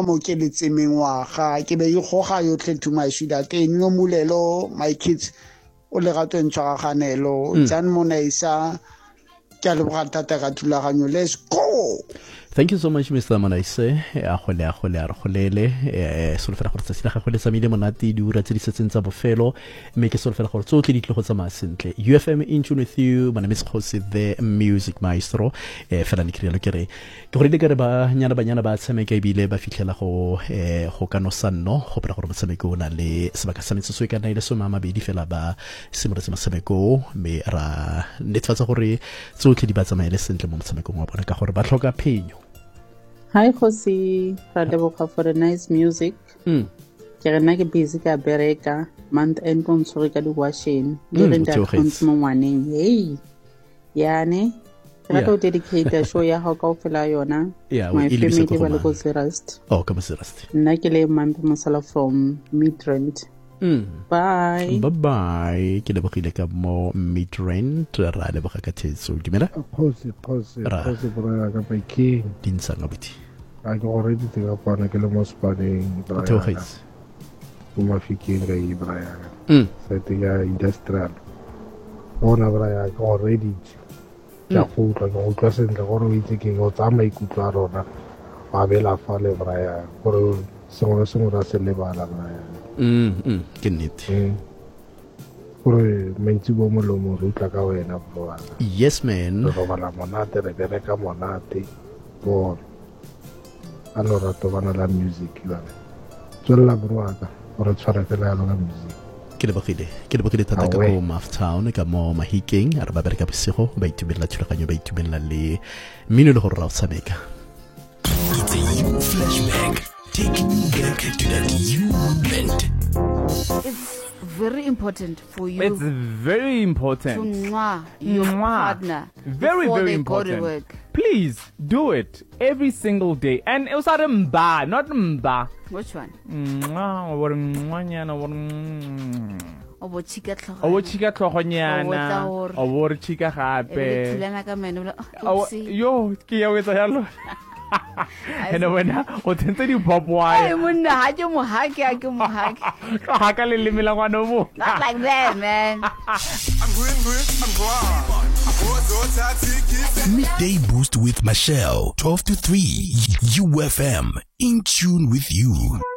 nga mo ke letse mengwaga ke be e goga yotlhe to my sweetheart no mulelo my kids o le gato ntshwaraganelo Jan Monaisa ke a leboga thata ka thulaganyo let's go. Thank you so much, Mr. Manaise. A golele solofela gore tsa sila gagwe le tsamile monate di ura tse di setseng tsa bofelo mme ke solofela gore tsotlhe di tle go tsamaya sentle. UFM in tune with you. My name is Khosi, the music maestro. Fela ni krielo kere ke gore le kere banyana ba tshameka ebile ba fitlhela go ka no sanno go pela gore motshameko o na le sebaka sa metsotso e ka nna ile 12 fela ba simolotse motshameko mme ra netefatsa gore tsotlhe di ba tsamaele sentle mo motshamekong wa bona ka gore ba tlhoka phenyo. Hi Khosi, ra leboga for the nice music. Ke re nna ke busy ka bereka month end go ntshore ka di-washing le re nda accounts mo ngwaneng hey yane ke rata go dedicate show ya gago kaofela yona my family ba le go Zerast. Oh ka Zerast. Nna ke le Mampi Mosala from Midrand. Bye ke lebogile ka mo Midrand ra leboga ka thetso dumela Khosi bra ka baike dinsanga buti a ke gore di tega pana ke le mo spaneng bra o mafikeng ga i bra ya sa tega industrial ona bra ya ke gore di ya go tla sentle gore o itse ke go tsama ikutla rona ba bela fa le bra ya gore sengwe ra se lebala bra ya ke nnete gore mentsi bo molomo re utla ka wena bro. Yes man re bala monate re bereka monate bo ano rato bana la music la tswela bro aka gore tshwara fela la music ke lebogile thata ka mo Maftown ka mo Mahikeng a re ba bereka bosigo ba itumela thulaganyo ba itumela le mmino le gore ra o tshameka. It's a you flashback. Take back to that you moment. It's very important for you. It's very important. To your partner. Very important. Go to work. Please do it every single day. And it was mba, not mba. Which one? Obo chika tlhogonyana. Obo chika gape. Yo, ke ya wetsa yalo. And when o tentse di popwa ai monna ha ke mohake ha ka le lemela ngwana mo not like that man. Midday Boost with Michelle 12 to 3 UFM in tune with you.